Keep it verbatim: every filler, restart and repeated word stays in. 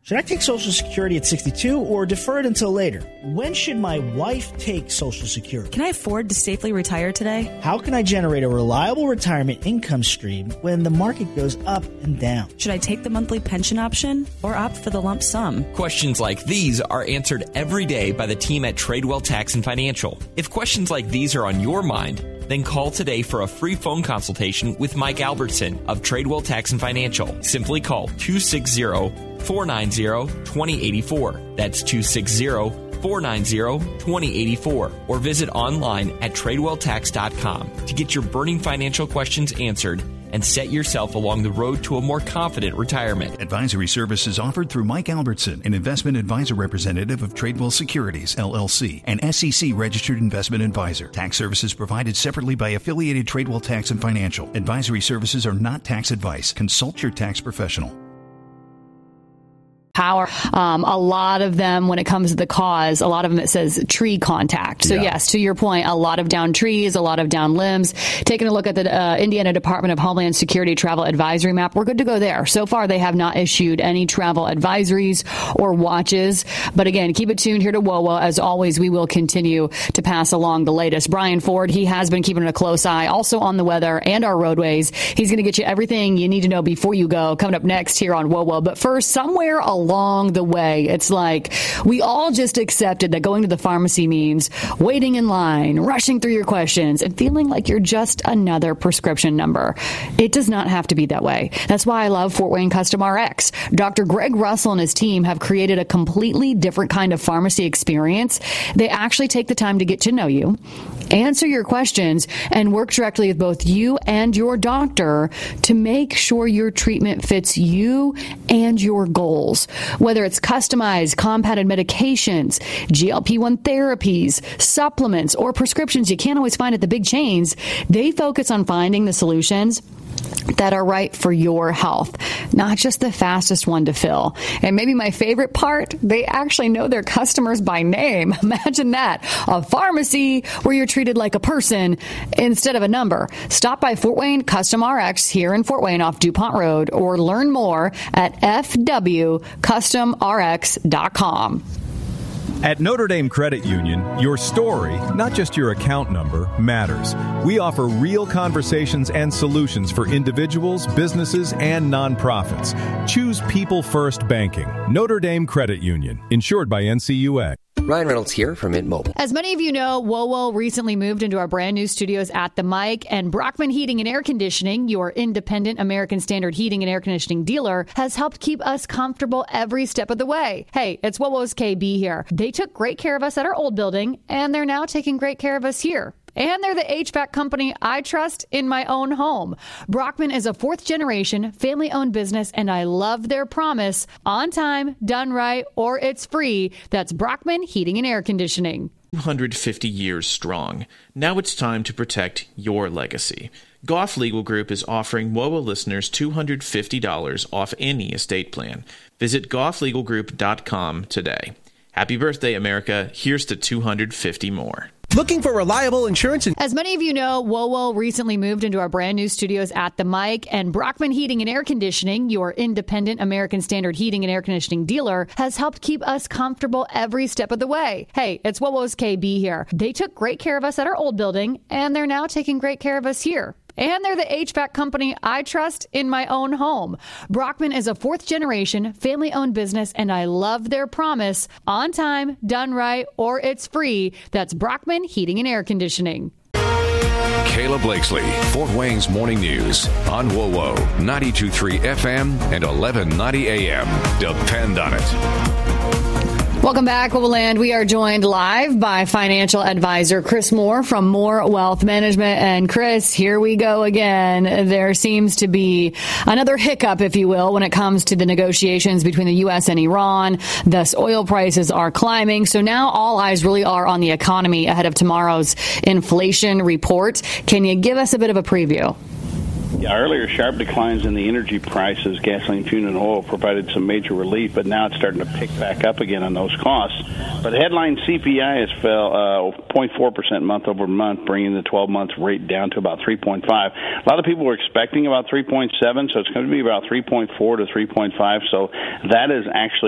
Should I take Social Security at sixty-two or defer it until later? When should my wife take Social Security? Can I afford to safely retire today? How can I generate a reliable retirement income stream when the market goes up and down? Should I take the monthly pension option or opt for the lump sum? Questions like these are answered every day by the team at Tradewell Tax and Financial. If questions like these are on your mind, then call today for a free phone consultation with Mike Albertson of Tradewell Tax and Financial. Simply call two six zero, four nine zero, two zero eight four. That's two six zero, four nine zero, two zero eight four. Or visit online at tradewell tax dot com to get your burning financial questions answered and set yourself along the road to a more confident retirement. Advisory services offered through Mike Albertson, an investment advisor representative of Tradewell Securities, L L C, an S E C-registered investment advisor. Tax services provided separately by affiliated Tradewell Tax and Financial. Advisory services are not tax advice. Consult your tax professional. Power. Um, a lot of them, when it comes to the cause, a lot of them it says tree contact. So yeah. Yes, to your point, a lot of down trees, a lot of down limbs. Taking a look at the uh, Indiana Department of Homeland Security travel advisory map, we're good to go there. So far, they have not issued any travel advisories or watches. But again, keep it tuned here to W O W O. As always, we will continue to pass along the latest. Brian Ford, he has been keeping a close eye also on the weather and our roadways. He's going to get you everything you need to know before you go. Coming up next here on W O W O. But first, somewhere along Along the way, it's like we all just accepted that going to the pharmacy means waiting in line, rushing through your questions, and feeling like you're just another prescription number. It does not have to be that way. That's why I love Fort Wayne Custom R X. Doctor Greg Russell and his team have created a completely different kind of pharmacy experience. They actually take the time to get to know you, answer your questions, and work directly with both you and your doctor to make sure your treatment fits you and your goals. Whether it's customized compounded medications, G L P one therapies, supplements, or prescriptions you can't always find at the big chains, they focus on finding the solutions that are right for your health, not just the fastest one to fill. And maybe my favorite part, they actually know their customers by name. Imagine that. A pharmacy where you're treated like a person instead of a number. Stop by Fort Wayne Custom R X here in Fort Wayne off DuPont Road or learn more at f w custom r x dot com. At Notre Dame Credit Union, your story, not just your account number, matters. We offer real conversations and solutions for individuals, businesses, and nonprofits. Choose People First Banking. Notre Dame Credit Union, insured by N C U A. Ryan Reynolds here from Mint Mobile. As many of you know, W O W O recently moved into our brand new studios at the Mic, and Brockman Heating and Air Conditioning, your independent American Standard heating and air conditioning dealer, has helped keep us comfortable every step of the way. Hey, it's W O W O's K B here. They took great care of us at our old building, and they're now taking great care of us here. And they're the H V A C company I trust in my own home. Brockman is a fourth generation family owned business, and I love their promise: on time, done right, or it's free. That's Brockman Heating and Air Conditioning. two hundred fifty years strong. Now it's time to protect your legacy. Goff Legal Group is offering W O W O listeners two hundred fifty dollars off any estate plan. Visit goff legal group dot com today. Happy birthday, America. Here's to two hundred fifty more. Looking for reliable insurance? As many of you know, W O W O recently moved into our brand new studios at the Mic, and Brockman Heating and Air Conditioning, your independent American Standard heating and air conditioning dealer, has helped keep us comfortable every step of the way. Hey, it's W O W O's K B here. They took great care of us at our old building, and they're now taking great care of us here. And they're the H V A C company I trust in my own home. Brockman is a fourth generation family owned business, and I love their promise: on time, done right, or it's free. That's Brockman Heating and Air Conditioning. Kayla Blakesley, Fort Wayne's Morning News on W O W O, ninety-two point three F M and eleven ninety A M. Depend on it. Welcome back, W O W O Land. We are joined live by financial advisor Chris Moore from Moore Wealth Management. And Chris, here we go again. There seems to be another hiccup, if you will, when it comes to the negotiations between the U S and Iran. Thus, oil prices are climbing. So now all eyes really are on the economy ahead of tomorrow's inflation report. Can you give us a bit of a preview? Yeah, earlier sharp declines in the energy prices, gasoline, fuel, and oil provided some major relief, but now it's starting to pick back up again on those costs. But headline C P I has fell uh, zero point four percent month over month, bringing the twelve-month rate down to about three point five. A lot of people were expecting about three point seven, so it's going to be about three point four to three point five. So that is actually